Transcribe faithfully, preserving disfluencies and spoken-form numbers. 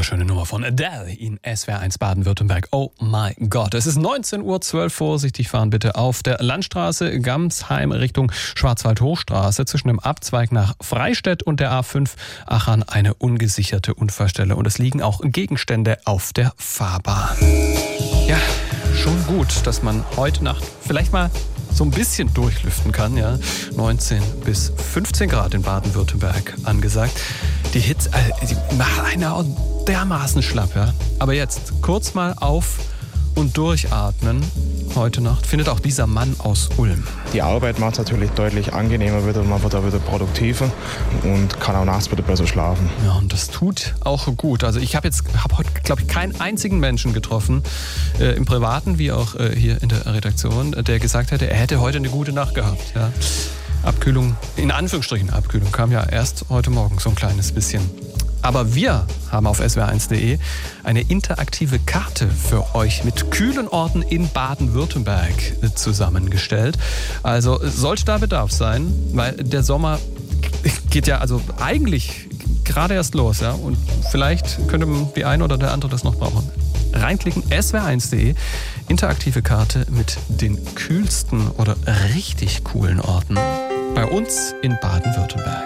Wunderschöne Nummer von Adele in S W R eins Baden-Württemberg. Oh my God. Es ist neunzehn Uhr zwölf. Vorsichtig fahren bitte auf der Landstraße Gamsheim Richtung Schwarzwald-Hochstraße zwischen dem Abzweig nach Freistädt und der A fünf Achern eine ungesicherte Unfallstelle. Und es liegen auch Gegenstände auf der Fahrbahn. Ja, schon gut, dass man heute Nacht vielleicht mal so ein bisschen durchlüften kann, ja. neunzehn bis fünfzehn Grad in Baden-Württemberg angesagt. Die Hitze, äh, die machen einen auch dermaßen schlapp, ja. Aber jetzt kurz mal auf und durchatmen. Heute Nacht findet auch dieser Mann aus Ulm. Die Arbeit macht es natürlich deutlich angenehmer wieder, man wird da wieder produktiver und kann auch nachts wieder besser schlafen. Ja, und das tut auch gut. Also ich habe jetzt, habe heute, glaube ich, keinen einzigen Menschen getroffen, äh, im Privaten wie auch äh, hier in der Redaktion, der gesagt hätte, er hätte heute eine gute Nacht gehabt. Ja. Abkühlung, in Anführungsstrichen Abkühlung, kam ja erst heute Morgen so ein kleines bisschen. Aber wir haben auf S W R eins punkt de eine interaktive Karte für euch mit kühlen Orten in Baden-Württemberg zusammengestellt. Also sollte da Bedarf sein, weil der Sommer geht ja also eigentlich gerade erst los, ja, und vielleicht könnte die eine oder der andere das noch brauchen. Reinklicken, S W R eins punkt de, interaktive Karte mit den kühlsten oder richtig coolen Orten bei uns in Baden-Württemberg.